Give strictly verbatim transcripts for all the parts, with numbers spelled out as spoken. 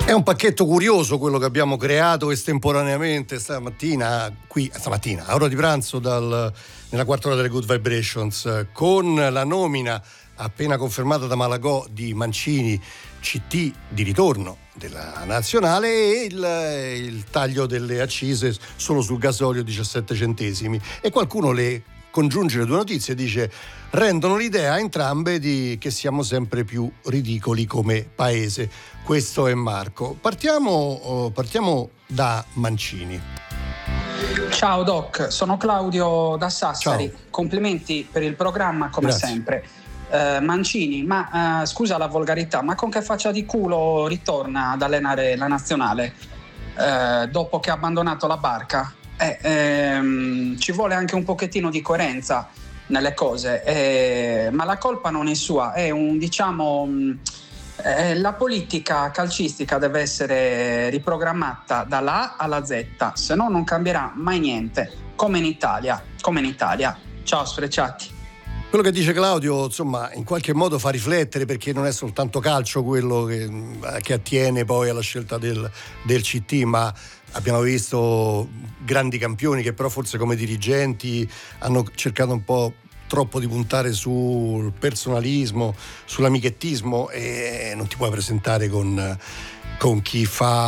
È un pacchetto curioso quello che abbiamo creato estemporaneamente stamattina, qui, stamattina, a ora di pranzo, dal, nella quarta ora delle Good Vibrations, con la nomina appena confermata da Malagò di Mancini, C T di ritorno della nazionale, e il, il taglio delle accise solo sul gasolio diciassette centesimi. E qualcuno le congiunge le due notizie e dice: rendono l'idea entrambe di che siamo sempre più ridicoli come paese. Questo è Marco. Partiamo, oh, partiamo da Mancini. Ciao Doc, sono Claudio da Sassari. Ciao. Complimenti per il programma come Grazie. sempre. Uh, Mancini, ma uh, scusa la volgarità, ma con che faccia di culo ritorna ad allenare la nazionale uh, dopo che ha abbandonato la barca? Eh, ehm, ci vuole anche un pochettino di coerenza nelle cose, eh, ma la colpa non è sua, è un diciamo eh, la politica calcistica deve essere riprogrammata dalla A alla Z, se no non cambierà mai niente, come in Italia, come in Italia. Ciao sfrecciati. Quello che dice Claudio, insomma, in qualche modo fa riflettere, perché non è soltanto calcio quello che, che attiene poi alla scelta del, del C T, ma abbiamo visto grandi campioni che però forse come dirigenti hanno cercato un po' troppo di puntare sul personalismo, sull'amichettismo, e non ti puoi presentare con, con chi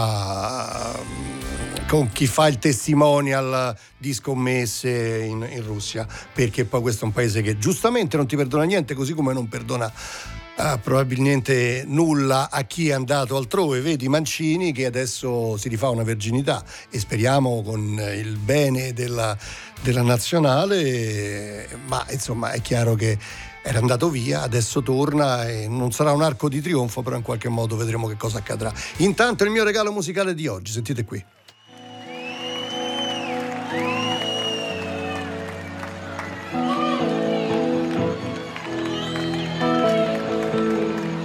fa con chi fa il testimonial di scommesse in, in Russia, perché poi questo è un paese che giustamente non ti perdona niente, così come non perdona Uh, probabilmente nulla a chi è andato altrove. Vedi Mancini che adesso si rifà una verginità, e speriamo con il bene della, della nazionale, ma insomma è chiaro che era andato via, adesso torna e non sarà un arco di trionfo, però in qualche modo vedremo che cosa accadrà. Intanto il mio regalo musicale di oggi, sentite qui.